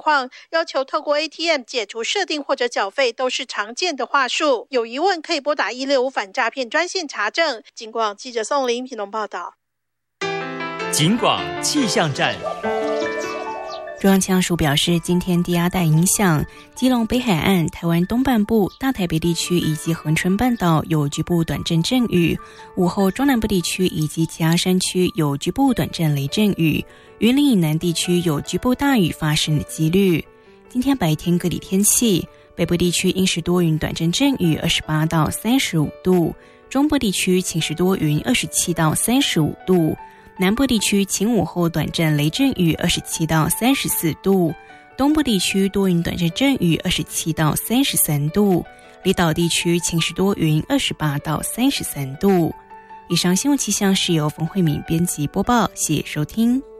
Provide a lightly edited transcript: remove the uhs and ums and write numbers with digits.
况，要求透过 ATM 解除设定或者缴费都是常见的话术。有疑问可以拨打165反诈骗专线查证。警广记者宋林屏东报道。 警广气象站。 中央气象署表示，今天低压带影响基隆北海岸、台湾东半部、大台北地区以及恒春半岛有局部短阵阵雨，午后中南部地区以及其他山区有局部短阵雷阵雨，云林以南地区有局部大雨发生的几率。今天白天各地天气，北部地区阴时多云短阵阵雨28到35度，中部地区晴时多云27到35度，南部地区晴午后短阵雷阵雨27到34度，东部地区多云短阵阵雨27到33度，离岛地区晴时多云28到33度。以上新闻气象是由冯慧敏编辑播报，谢谢收听。